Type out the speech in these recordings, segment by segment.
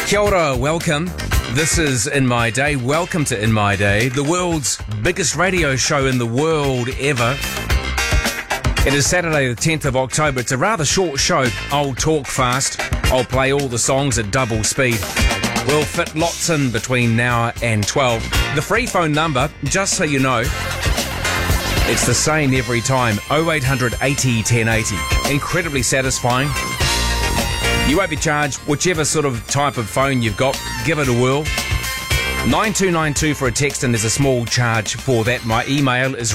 Kia ora, welcome. This is In My Day. Welcome to In My Day, the world's biggest radio show in the world ever. It is Saturday the 10th of October. It's a rather short show. I'll talk fast. I'll play all the songs at double speed. We'll fit lots in between now and 12. The free phone number, just so you know, it's the same every time. 0800 80 1080. Incredibly satisfying. You won't be charged. Whichever sort of type of phone you've got, give it a whirl. 9292 for a text, and there's a small charge for that. My email is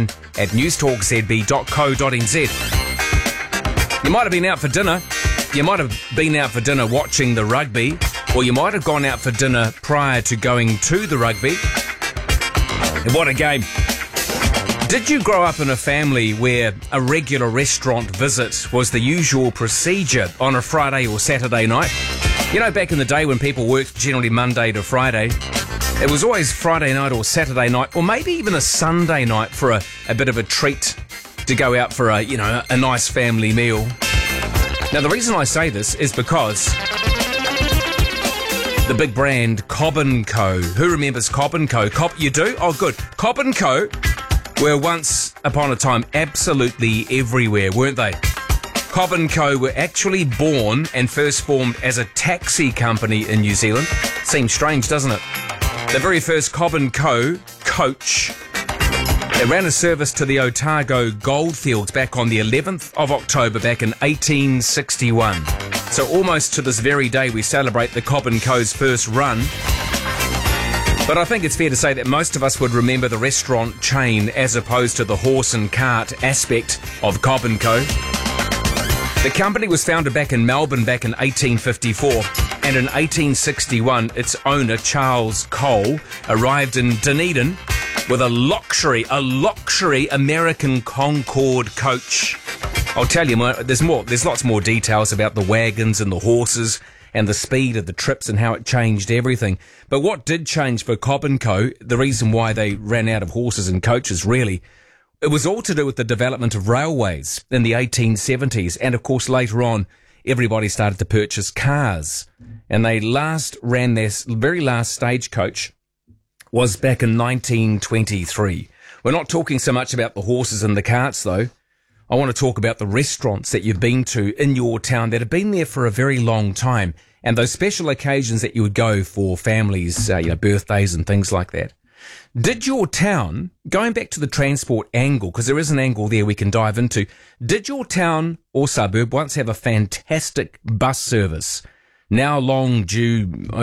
roman@newstalkzb.co.nz. You might have been out for dinner. You might have been out for dinner watching the rugby, or you might have gone out for dinner prior to going to the rugby. And what a game. Did you grow up in a family where a regular restaurant visit was the usual procedure on a Friday or Saturday night? You know, back in the day when people worked generally Monday to Friday, it was always Friday night or Saturday night, or maybe even a Sunday night for a bit of a treat to go out for a nice family meal. Now, the reason I say this is because the big brand Cobb & Co. Who remembers Cobb & Co.? You do? Oh, good. Cobb & Co. were once upon a time absolutely everywhere, weren't they? Cobb & Co. were actually born and first formed as a taxi company in New Zealand. Seems strange, doesn't it? The very first Cobb & Co. coach, it ran a service to the Otago Goldfields back on the 11th of October back in 1861. So almost to this very day we celebrate the Cobb & Co.'s first run. But I think it's fair to say that most of us would remember the restaurant chain as opposed to the horse and cart aspect of Cobb & Co. The company was founded back in Melbourne back in 1854, and in 1861 its owner, Charles Cole, arrived in Dunedin with a luxury American Concorde coach. I'll tell you, there's lots more details about the wagons and the horses and the speed of the trips and how it changed everything. But what did change for Cobb & Co., the reason why they ran out of horses and coaches really, it was all to do with the development of railways in the 1870s. And of course, later on, everybody started to purchase cars. And they ran their very last stagecoach was back in 1923. We're not talking so much about the horses and the carts, though. I want to talk about the restaurants that you've been to in your town that have been there for a very long time, and those special occasions that you would go for families, birthdays and things like that. Did your town, going back to the transport angle, because there is an angle there we can dive into, did your town or suburb once have a fantastic bus service? Now long due